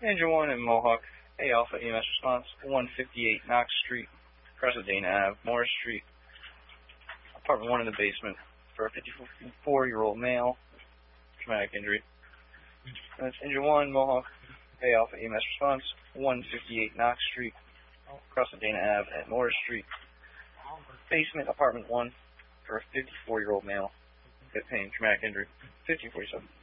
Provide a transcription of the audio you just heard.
Engine 1 in Mohawk, A Alpha EMS response, 158 Knox Street, Pasadena Ave, Morris Street, apartment 1 in the basement, for a 54-year-old male, traumatic injury. That's Engine 1, Mohawk, A Alpha EMS response, 158 Knox Street, Pasadena Ave at Morris Street, basement, apartment 1, for a 54-year-old male, hip pain, traumatic injury, 5047.